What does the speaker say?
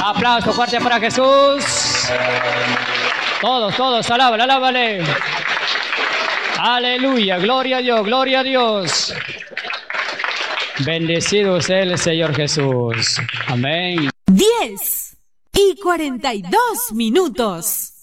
Aplauso fuerte para Jesús. Todos, alábale. Aleluya, gloria a Dios, gloria a Dios. Bendecido sea el Señor Jesús. Amén. 10:42.